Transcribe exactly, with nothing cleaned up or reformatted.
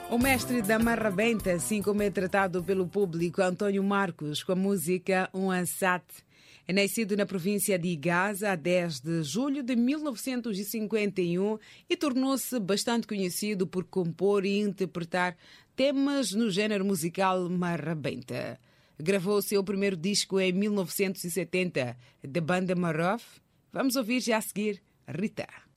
O mestre da marrabenta, assim como é tratado pelo público, Antônio Marcos, com a música Um Ansat. É nascido na província de Gaza a dez de julho de mil novecentos e cinquenta e um e tornou-se bastante conhecido por compor e interpretar temas no género musical marrabenta. Gravou seu primeiro disco em mil novecentos e setenta, da banda Marof. Vamos ouvir já a seguir Rita.